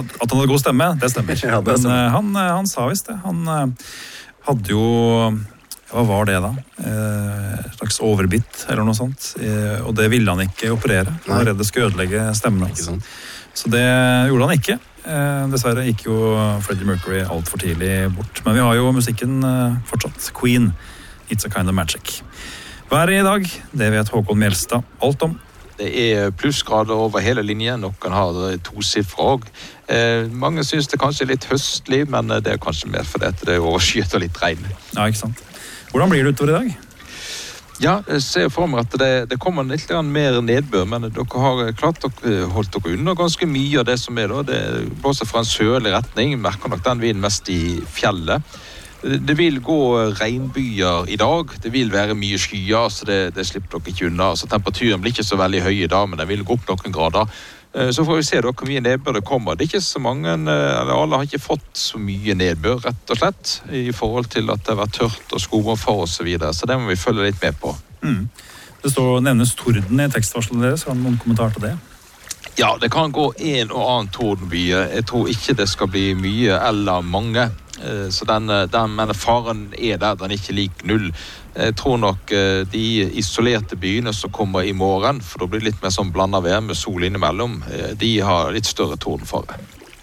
At han hadde god stemme, det stemmer. Ja, det stemmer. Men han sa visst det. Han hadde jo, hva var det da? Et slags overbitt eller noe sånt. Og det ville han ikke operere. Han var redd det skulle ødelegge stemmen hans. Så det gjorde han ikke. Dessverre gikk jo Freddie Mercury alt for tidlig bort. Men vi har jo musikken fortsatt. Queen, It's a Kind of Magic. Været i dag, det vet Håkon Mjelstad alt om. Det plussgrader over hele linjen, noen har 2 siffer også. Mange synes det kanskje litt høstlig, men det kanskje mer fordi det overskyet og litt regn. Ja, ikke sant. Hvordan blir det utover i dag? Ja, jeg ser for meg at det kommer litt mer nedbør, men dere har klart å holde dere under ganske mye av det som da. Det blåser fra en sørlig retning, merker nok den vinden mest i fjellet. Det vil gå regnbyer i dag, det vil være mye skyer, så det slipper dere ikke unna. Så temperaturen blir ikke så veldig høy i dag, men den vil gå opp noen grader. Så får vi se hvor mye nedbør det kommer. Det ikke så mange, eller alle har ikke fått så mye nedbør, rett og slett, i forhold til at det har vært tørt og skogomfall og så videre. Så det må vi følge litt med på. Det nevnes torden i tekstvarselet deres. Har du noen kommentar til det? Ja, det kan gå en og annen tordenby. Jeg tror ikke det skal bli mye eller mange. Så men faren der, den ikke lik 0. Jeg tror nok de isolerte byene som kommer i morgen, for da blir det litt mer sånn blandet vær med sol innimellom, de har litt større tordenfare.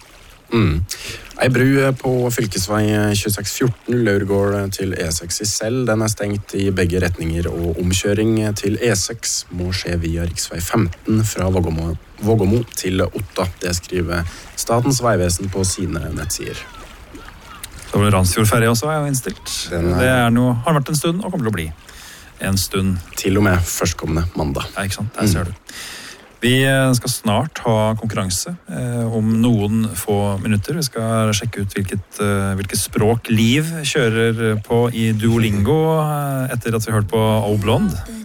Ei bru på fylkesvei 2614 Laurgård til E6 i Sel, den stengt i begge retninger, og omkjøring til E6 må skje via riksvei 15 fra Vågåmo til Otta. Det skriver Statens vegvesen på sine nettsider. Så var det Randsfjordferie også, jo innstilt. Det har vært en stund, og kommer til å bli en stund. Til og med førstkommende mandag. Ja, ikke sant? Der ser du. Vi skal snart ha konkurranse om noen få minutter. Vi skal sjekke ut hvilket språk Liv kjører på i Duolingo etter at vi har hørt på O Blonde.